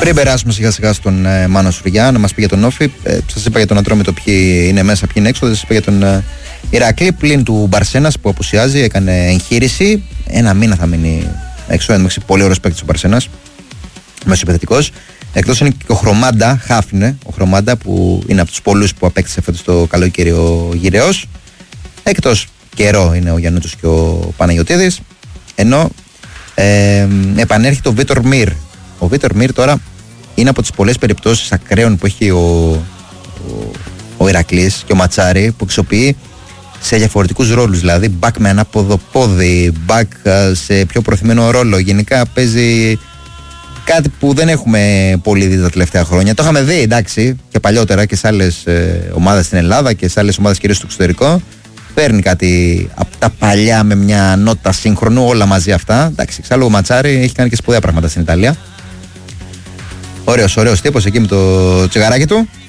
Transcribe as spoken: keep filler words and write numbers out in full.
Πριν περάσουμε σιγά σιγά στον ε, Μάνο Σουριά να μας πει για τον Όφη, ε, σας είπα για τον Ατρόμητο ποιοι είναι μέσα, ποιοι είναι έξω. Δεν σας είπα για τον ε, Ηρακλή πλην του Μπαρσένας που απουσιάζει, έκανε εγχείρηση. Ένα μήνα θα μείνει έξω. Έμειξε πολύ ωραίος παίκτης ο Μπαρσένας, μεσοεπιθετικός. Εκτός είναι και ο Χρωμάντα, χάφινε ο Χρωμάντα που είναι από τους πολλούς που απέκτησε φέτος το καλοκαίρι ο Γυραιός. Εκτός καιρό είναι ο Γιαννούτσος και ο Παναγιωτίδης. Ενώ ε, επανέρχεται ο Βίτορ Μιρ. Ο Βίτορ Μιρ τώρα είναι από τις πολλές περιπτώσεις ακραίων που έχει ο, ο, ο Ηρακλής και ο Ματσάρη, που αξιοποιεί σε διαφορετικούς ρόλους. Δηλαδή, μπακ με ανάποδο πόδι, μπακ σε πιο προθυμένο ρόλο. Γενικά παίζει κάτι που δεν έχουμε πολύ δει τα τελευταία χρόνια. Το είχαμε δει, εντάξει, και παλιότερα και σε άλλες ε, ομάδες στην Ελλάδα και σε άλλες ομάδες κυρίως στο εξωτερικό. Παίρνει κάτι από τα παλιά με μια νότα σύγχρονου, όλα μαζί αυτά. Εντάξει, εξάλλου ο Ματσάρη έχει κάνει και σπουδαία πράγματα στην Ιταλία. Ωραίος, ωραίος τύπος εκεί με το τσιγαράκι του.